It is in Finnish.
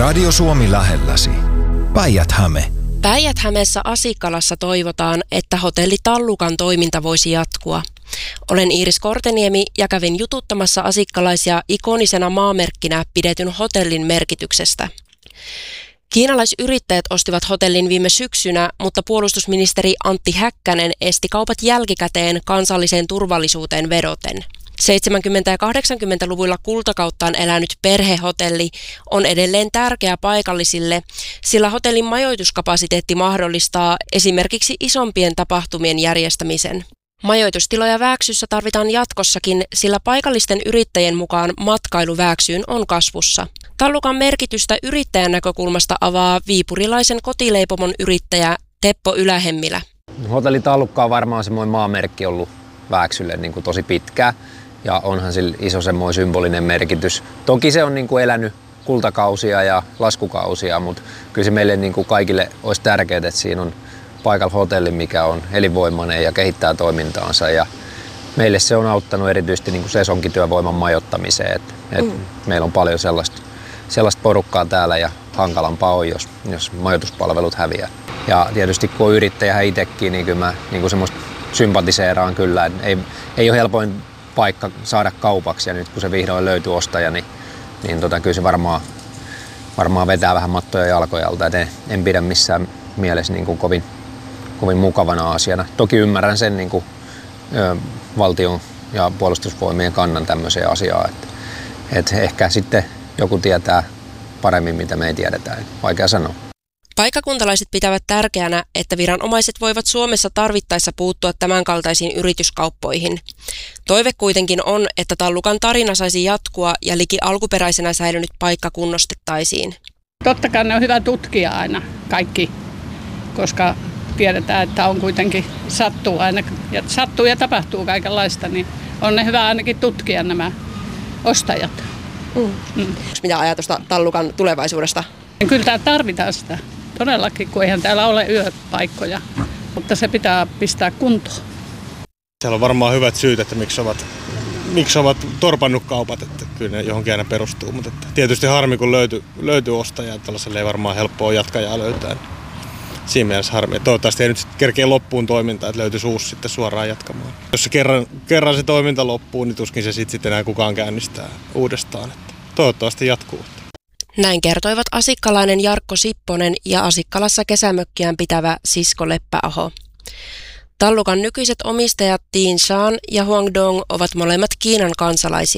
Radio Suomi lähelläsi. Päijät-Häme. Päijät-Hämeessä Asikkalassa toivotaan, että hotelli Tallukan toiminta voisi jatkua. Olen Iiris Korteniemi ja kävin jututtamassa asikkalaisia ikonisena maamerkkinä pidetyn hotellin merkityksestä. Kiinalaisyrittäjät ostivat hotellin viime syksynä, mutta puolustusministeri Antti Häkkänen esti kaupat jälkikäteen kansalliseen turvallisuuteen vedoten. 70- ja 80-luvuilla kultakauttaan elänyt perhehotelli on edelleen tärkeä paikallisille, sillä hotellin majoituskapasiteetti mahdollistaa esimerkiksi isompien tapahtumien järjestämisen. Majoitustiloja Vääksyssä tarvitaan jatkossakin, sillä paikallisten yrittäjien mukaan matkailu Vääksyyn on kasvussa. Tallukan merkitystä yrittäjän näkökulmasta avaa viipurilaisen kotileipomon yrittäjä Teppo Ylähemmilä. Hotelli Tallukka on varmaan semmoinen maamerkki ollut Vääksylle niin kuin tosi pitkään ja onhan sillä iso semmoinen symbolinen merkitys. Toki se on niin kuin elänyt kultakausia ja laskukausia, mutta kyllä se meille niin kuin kaikille olisi tärkeää, että siinä on paikalla hotelli, mikä on elinvoimainen ja kehittää toimintaansa. Ja meille se on auttanut erityisesti niin kuin sesonkityövoiman majoittamiseen. Meillä on paljon sellaista porukkaa täällä ja hankalampaa on, jos majoituspalvelut häviää. Ja tietysti kun on yrittäjä itsekin, niin kyllä mä niin kuin semmoista sympatiseeraan kyllä. Ei ole helpoin paikka saada kaupaksi ja nyt kun se vihdoin löytyy ostaja, niin kyllä se varmaan vetää vähän mattoja jalkojalta. En pidä missään mielessä niin kuin kovin mukavana asiana. Toki ymmärrän sen niin kuin, valtion ja puolustusvoimien kannan tämmöiseen asiaan. Että ehkä sitten joku tietää paremmin, mitä me ei tiedetä. Vaikea sanoa. Paikkakuntalaiset pitävät tärkeänä, että viranomaiset voivat Suomessa tarvittaessa puuttua tämänkaltaisiin yrityskauppoihin. Toive kuitenkin on, että Tallukan tarina saisi jatkua ja liki alkuperäisenä säilynyt paikka kunnostettaisiin. Totta kai ne on hyvä tutkia aina kaikki, koska tiedetään, että on kuitenkin sattuu ja tapahtuu kaikenlaista, niin on ne hyvä ainakin tutkia nämä ostajat. Mitä ajatusta Tallukan tulevaisuudesta? Kyllä täällä tarvitaan sitä todellakin, kun eihän täällä ole yöpaikkoja, mutta se pitää pistää kuntoon. Siellä on varmaan hyvät syyt, että miksi ovat torpannut kaupat, että kyllä ne johonkin aina perustuu, mutta tietysti harmi, kun löytyy ostajaa, tällaiselle ei varmaan helppoa jatkajaa löytää. Siinä mielessä harmi. Toivottavasti ei nyt kerkeä loppuun toimintaa, että löytyisi uusi sitten suoraan jatkamaan. Jos se kerran se toiminta loppuu, niin tuskin se sitten enää kukaan käynnistää uudestaan. Että toivottavasti jatkuu. Näin kertoivat asikkalainen Jarkko Sipponen ja Asikkalassa kesämökkiään pitävä Sisko Leppäaho. Tallukan nykyiset omistajat Tin Shan ja Huang Dong ovat molemmat Kiinan kansalaisia.